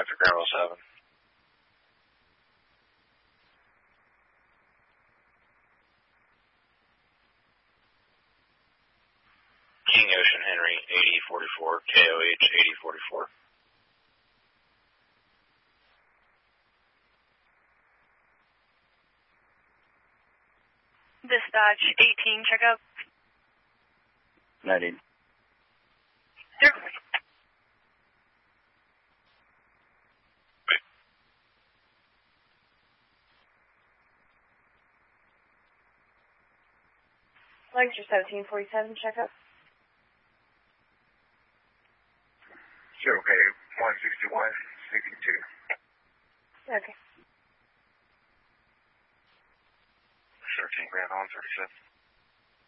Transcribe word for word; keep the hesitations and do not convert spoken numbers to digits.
after Granville seven. King Ocean Henry, eighty forty-four, K O H eighty forty-four. Dispatch eighteen, check up. ninety. Sure. Lancaster seventeen forty-seven, check up. Sure, okay, one sixty-one, sixty-two. Okay. thirteen grand on thirty-seven.